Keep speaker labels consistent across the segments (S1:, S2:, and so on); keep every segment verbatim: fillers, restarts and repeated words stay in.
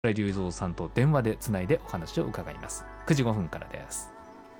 S1: 浦井隆三さんと電話でつないでお話を伺います。くじごふんからです。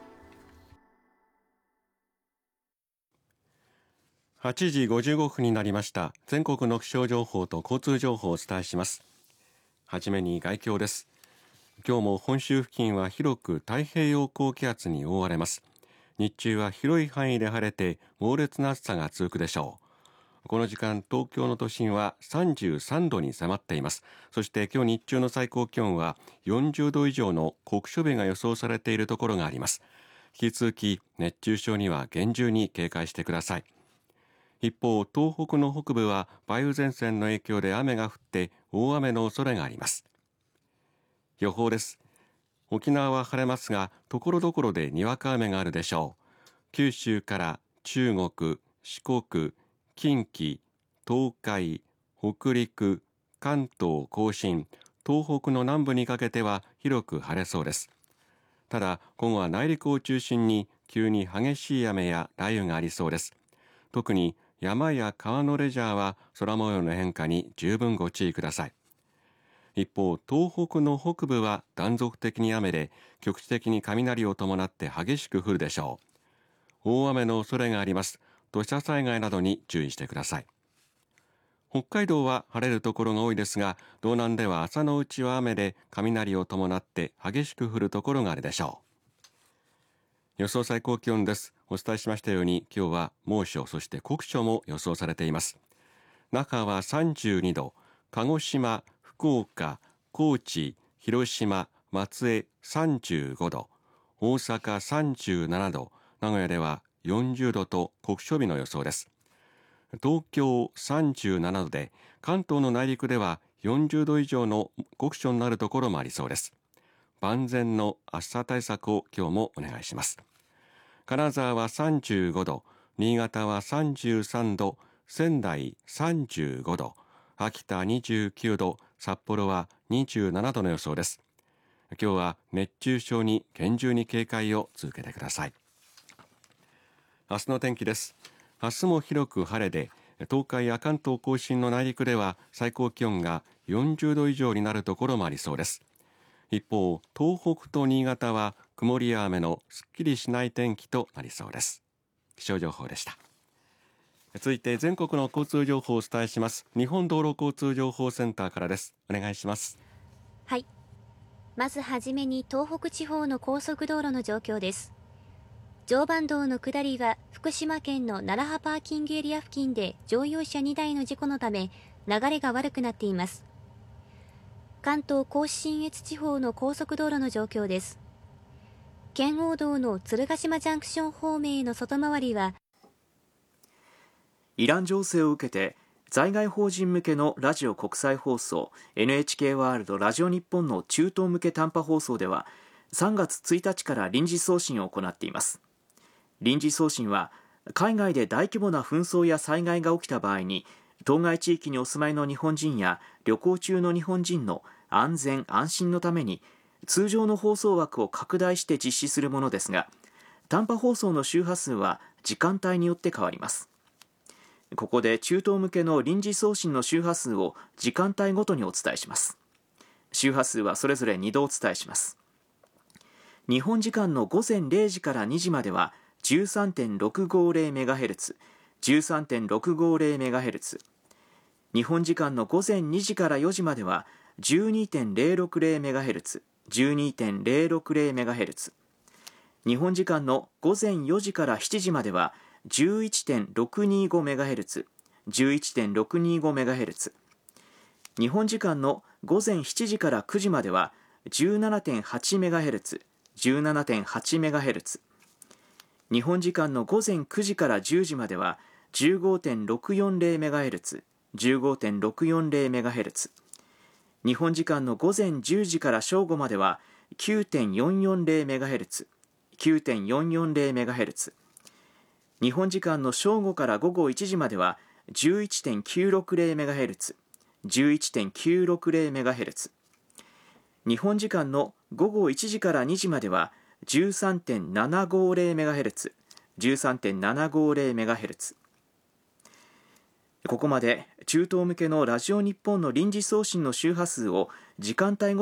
S2: はちじごじゅうごふんになりました。全国の気象情報と交通情報をお伝えします。はじめに概況です。今日も本州付近は広く太平洋高気圧に覆われます。日中は広い範囲で晴れて猛烈な暑さが続くでしょう。この時間、東京の都心はさんじゅうさんどに迫っています。そして今日日中の最高気温はよんじゅうど以上の酷暑日が予想されているところがあります。引き続き熱中症には厳重に警戒してください。一方、東北の北部は梅雨前線の影響で雨が降って大雨の恐れがあります。予報です。沖縄は晴れますが、ところどころでにわか雨があるでしょう。九州から中国、四国、近畿、東海、北陸、関東甲信、東北の南部にかけては広く晴れそうです。ただ、今後は内陸を中心に急に激しい雨や雷雨がありそうです。特に山や川のレジャーは空模様の変化に十分ご注意ください。一方、東北の北部は断続的に雨で局地的に雷を伴って激しく降るでしょう。大雨の恐れがあります。土砂災害などに注意してください。北海道は晴れるところが多いですが、道南では朝のうちは雨で雷を伴って激しく降るところがあるでしょう。予想最高気温です。お伝えしましたように、今日は猛暑、そして酷暑も予想されています。那覇はさんじゅうにど、鹿児島、福岡、高知、広島、松江さんじゅうごど、大阪さんじゅうななど、名古屋ではよんじゅうどと酷暑日の予想です。東京さんじゅうななどで、関東の内陸ではよんじゅうど以上の酷暑になるところもありそうです。万全の暑さ対策を今日もお願いします。金沢はさんじゅうごど、新潟はさんじゅうさんど、仙台さんじゅうごど、秋田にじゅうきゅうど、札幌はにじゅうななどの予想です。今日は熱中症に厳重に警戒を続けてください。明日の天気です。明日も広く晴れで、東海や関東甲信の内陸では最高気温がよんじゅうど以上になるところもありそうです。一方、東北と新潟は曇りや雨のすっきりしない天気となりそうです。気象情報でした。続いて全国の交通情報をお伝えします。日本道路交通情報センターからです。お願いします。
S3: はい。まずはじめに東北地方の高速道路の状況です。常磐道の下りは福島県の楢葉パーキングエリア付近で乗用車にだいの事故のため流れが悪くなっています。関東甲信越地方の高速道路の状況です。圏央道の鶴ヶ島ジャンクション方面への外回りは、
S4: イラン情勢を受けて在外邦人向けのラジオ国際放送 エヌエイチケー ワールドラジオ日本の中東向け短波放送ではさんがつついたちから臨時送信を行っています。臨時送信は海外で大規模な紛争や災害が起きた場合に当該地域にお住まいの日本人や旅行中の日本人の安全安心のために通常の放送枠を拡大して実施するものですが、短波放送の周波数は時間帯によって変わります。ここで中東向けの臨時送信の周波数を時間帯ごとにお伝えします。周波数はそれぞれにどお伝えします。日本時間の午前れいじからにじまでは じゅうさんてんろくごゼロメガヘルツ、じゅうさんてんろくごゼロメガヘルツ、日本時間の午前にじからよじまでは じゅうにてんゼロろくゼロメガヘルツ、じゅうにてんゼロろくゼロメガヘルツ、日本時間の午前よじからしちじまでは じゅういちてんろくにごメガヘルツ、じゅういちてんろくにごメガヘルツ、日本時間の午前しちじからくじまでは じゅうななてんはちメガヘルツ、じゅうななてんはちメガヘルツ、日本時間の午前くじからじゅうじまでは じゅうごてんろくよんゼロメガヘルツ、じゅうごてんろくよんゼロメガヘルツ、日本時間の午前じゅうじから正午までは きゅうてんよんよんゼロメガヘルツ、きゅうてんよんよんゼロメガヘルツ、日本時間の正午から午後いちじまでは じゅういちてんきゅうろくゼロメガヘルツ、じゅういちてんきゅうろくゼロメガヘルツ、日本時間の午後いちじからにじまでは じゅうさんてんななごゼロメガヘルツ、じゅうさんてんななごゼロメガヘルツ。ここまで中東向けのラジオ日本の臨時送信の周波数を時間帯ご